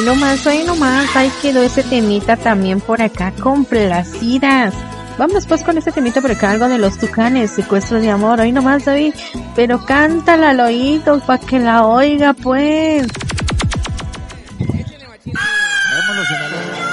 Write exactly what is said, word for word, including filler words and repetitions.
nomás, hoy nomás, ahí quedó ese temita también por acá, complacidas. Vamos pues con ese temita por acá, algo de los Tucanes, secuestro de amor, hoy nomás, David, pero cántala al oído para que la oiga pues. Vámonos en la